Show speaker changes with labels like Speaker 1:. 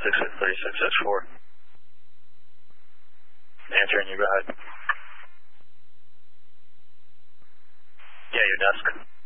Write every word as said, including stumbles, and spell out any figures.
Speaker 1: six six thirty-six dash four. Answering you, go ahead. Yeah, your desk.